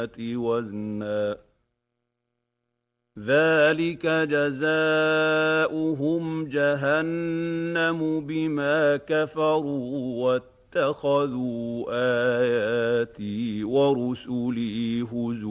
وزنا ذلك جزاؤهم جهنم بما كفروا واتخذوا آياتي ورسلي هزوا